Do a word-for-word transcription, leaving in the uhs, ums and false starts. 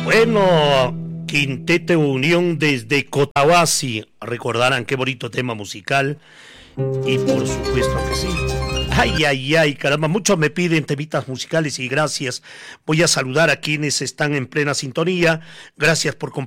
Bueno, Quinteto Unión desde Cotahuasi. Recordarán qué bonito tema musical. Y por supuesto que sí. Ay, ay, ay, caramba, muchos me piden temitas musicales y gracias. Voy a saludar a quienes están en plena sintonía. Gracias por compartir.